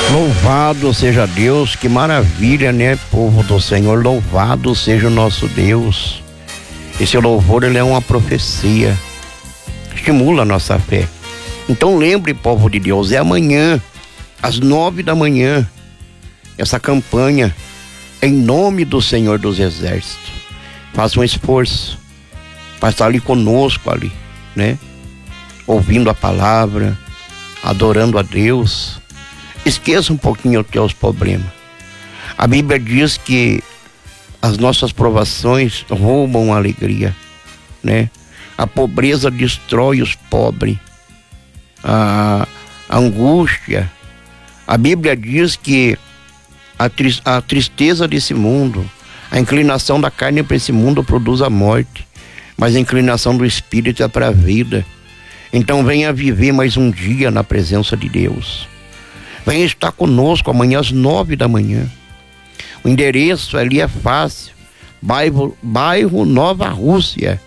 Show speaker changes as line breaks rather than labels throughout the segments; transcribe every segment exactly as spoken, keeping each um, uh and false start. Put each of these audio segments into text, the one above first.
Louvado seja Deus, que maravilha, né, povo do Senhor? Louvado seja o nosso Deus. Esse louvor, ele é uma profecia, estimula a nossa fé. Então lembre, povo de Deus, é amanhã, às nove da manhã, essa campanha, em nome do Senhor dos Exércitos. Faça um esforço para estar ali conosco, ali, né? Ouvindo a palavra, adorando a Deus. Esqueça um pouquinho os teus problemas. A Bíblia diz que as nossas provações roubam a alegria, né? A pobreza destrói os pobres. A, a angústia. A Bíblia diz que a, tri, a tristeza desse mundo, a inclinação da carne para esse mundo produz a morte, mas a inclinação do Espírito é para a vida. Então venha viver mais um dia na presença de Deus. Venha estar conosco amanhã às nove da manhã. O endereço ali é fácil. Bairro, bairro Nova Rússia.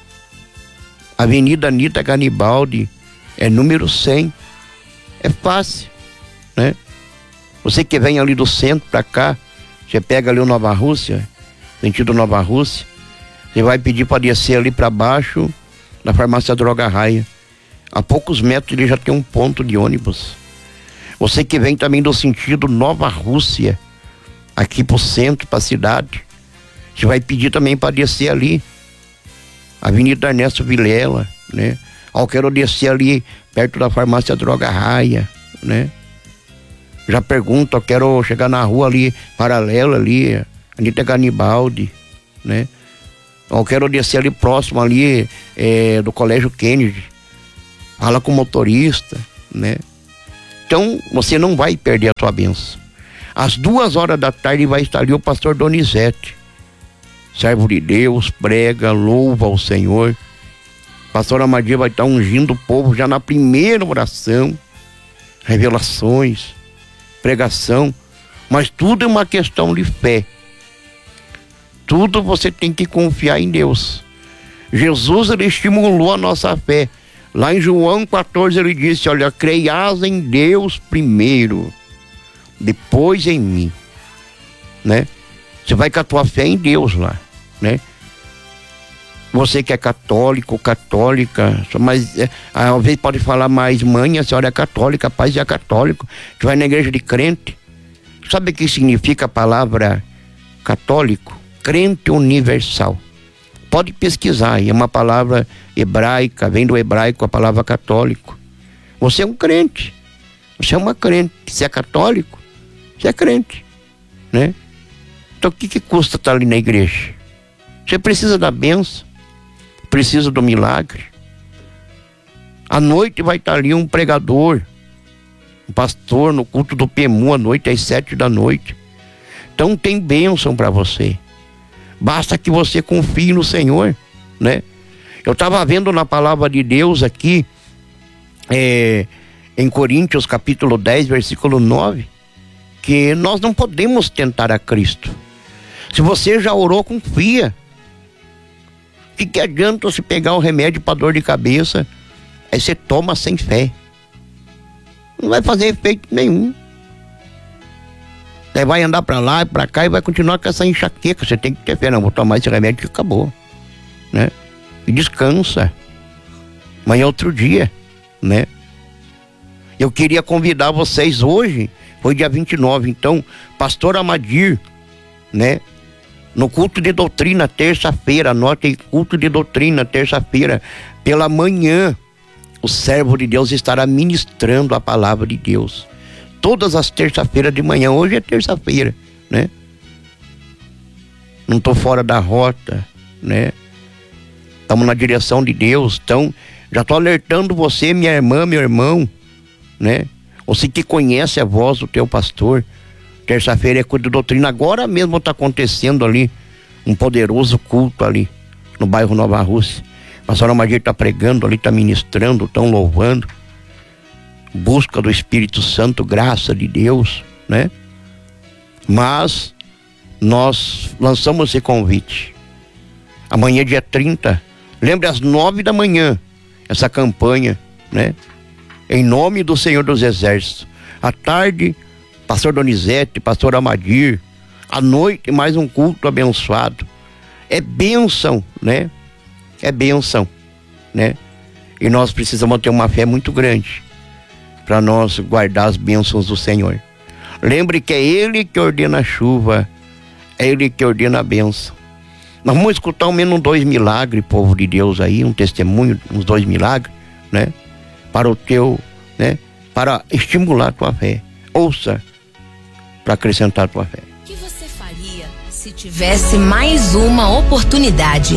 Avenida Anita Garibaldi, é número cem. É fácil, né? Você que vem ali do centro para cá, você pega ali o Nova Rússia, sentido Nova Rússia, você vai pedir para descer ali para baixo da farmácia Droga Raia. A poucos metros ele já tem um ponto de ônibus. Você que vem também do sentido Nova Rússia, aqui pro centro, pra cidade, você vai pedir também para descer ali, Avenida Ernesto Vilela, né? Eu quero descer ali, perto da farmácia Droga Raia, né? Já pergunto, eu quero chegar na rua ali, paralela ali, Anita Garibaldi, né? Eu quero descer ali próximo ali, é, do Colégio Kennedy, fala com o motorista, né? Então, você não vai perder a sua bênção. Às duas horas da tarde vai estar ali o pastor Donizete, servo de Deus, prega, louva ao Senhor. Pastor Amadia vai estar ungindo o povo já na primeira oração, revelações, pregação, mas tudo é uma questão de fé. Tudo você tem que confiar em Deus. Jesus, ele estimulou a nossa fé. Lá em João quatorze ele disse, olha, creias em Deus primeiro, depois em mim, né? Você vai com a tua fé em Deus lá, né? Você que é católico, católica, mas é, às vezes pode falar mais, mãe, a senhora é católica, pai é católico, você vai na igreja de crente. Sabe o que significa a palavra católico? Crente universal. Pode pesquisar, é uma palavra hebraica, vem do hebraico a palavra católico. Você é um crente, você é uma crente. Se é católico, você é crente, né? Então o que que custa estar ali na igreja? Você precisa da bênção, precisa do milagre. À noite vai estar ali um pregador, um pastor no culto do P M U, à noite às sete da noite. Então tem bênção para você. Basta que você confie no Senhor, né? Eu estava vendo na palavra de Deus aqui, é, em Coríntios capítulo dez, versículo nove, que nós não podemos tentar a Cristo. Se você já orou, confia. O que, que adianta você pegar o remédio para dor de cabeça, aí você toma sem fé? Não vai fazer efeito nenhum. Você vai andar para lá e para cá e vai continuar com essa enxaqueca. Você tem que ter fé, não, vou tomar esse remédio que acabou, né? E descansa. Amanhã é outro dia, né? Eu queria convidar vocês hoje, foi dia vinte e nove, então, pastor Amadir, né? No culto de doutrina, terça-feira, anote aí, culto de doutrina, terça-feira, pela manhã, o servo de Deus estará ministrando a palavra de Deus. Todas as terça-feiras de manhã, hoje é terça-feira, né? Não estou fora da rota, né? Estamos na direção de Deus, então já estou alertando você, minha irmã, meu irmão, né? Você que conhece a voz do teu pastor, terça-feira é culto de doutrina, agora mesmo está acontecendo ali, um poderoso culto ali, no bairro Nova Rússia. A pastora Magia está pregando ali, está ministrando, estão louvando. Busca do Espírito Santo, graça de Deus, né? Mas nós lançamos esse convite. Amanhã, dia trinta, lembre às nove da manhã, essa campanha, né? Em nome do Senhor dos Exércitos. À tarde, pastor Donizete, pastor Amadir, à noite mais um culto abençoado. É bênção, né? É bênção, né? E nós precisamos ter uma fé muito grande para nós guardar as bênçãos do Senhor. Lembre que é Ele que ordena a chuva, é Ele que ordena a bênção. Nós vamos escutar ao menos dois milagres, povo de Deus aí, um testemunho, uns dois milagres, né? Para o teu, né? Para estimular a tua fé. Ouça, para acrescentar a tua fé.
O que você faria se tivesse mais uma oportunidade?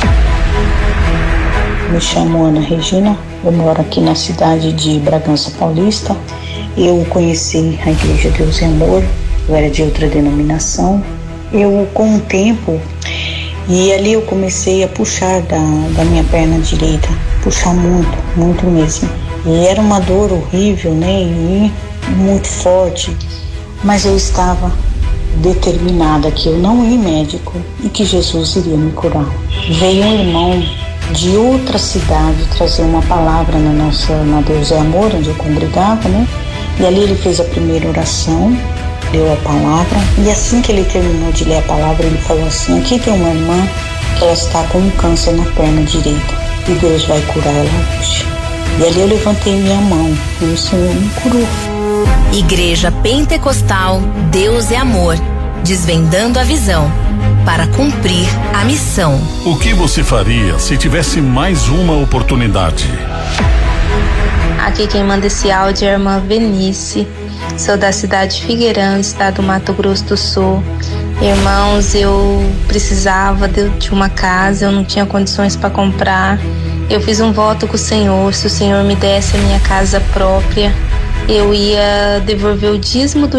Me chamo Ana Regina, eu moro aqui na cidade de Bragança Paulista. Eu conheci a Igreja Deus e Amor, eu era de outra denominação. Eu, com o tempo, e ali eu comecei a puxar da, da minha perna direita, puxar muito, muito mesmo. E era uma dor horrível, né, e muito forte, mas eu estava determinada que eu não ia médico e que Jesus iria me curar. Veio um irmão de outra cidade trazer uma palavra na nossa, na Deus é Amor, onde eu congregava, né? E ali ele fez a primeira oração, leu a palavra, e assim que ele terminou de ler a palavra, ele falou assim: aqui tem uma irmã que ela está com um câncer na perna direita e Deus vai curar ela hoje. E ali eu levantei minha mão e o Senhor me curou.
Igreja Pentecostal Deus é Amor, desvendando a visão para cumprir a missão.
O que você faria se tivesse mais uma oportunidade?
Aqui quem manda esse áudio é a irmã Venice. Sou da cidade de Figueirão, estado do Mato Grosso do Sul. Irmãos, eu precisava de, de uma casa, eu não tinha condições para comprar. Eu fiz um voto com o Senhor, se o Senhor me desse a minha casa própria, eu ia devolver o dízimo do